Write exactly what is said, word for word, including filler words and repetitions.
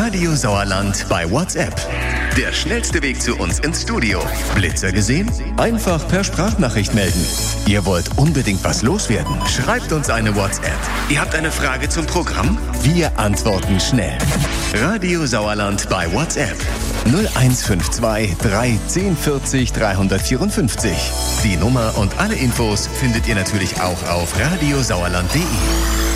Radio Sauerland bei WhatsApp. Der schnellste Weg zu uns ins Studio. Blitzer gesehen? Einfach per Sprachnachricht melden. Ihr wollt unbedingt was loswerden? Schreibt uns eine WhatsApp. Ihr habt eine Frage zum Programm? Wir antworten schnell. Radio Sauerland bei WhatsApp. null eins fünf zwei drei zehn vierzig dreihundertvierundfünfzig. Die Nummer und alle Infos findet ihr natürlich auch auf radiosauerland punkt de.